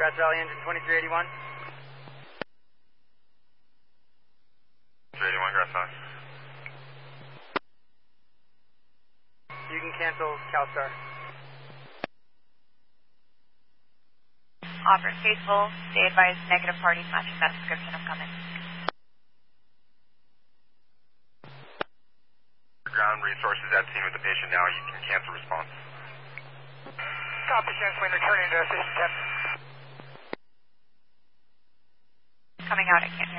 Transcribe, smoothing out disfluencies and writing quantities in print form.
Grass Valley engine 2381. 381 Grass Valley. You can cancel CalStar. Auburn faithful, stay advised, negative parties matching that description of coming. Ground resources at scene with the patient now. You can cancel response. Copy, canceling, returning to station 10. Coming out at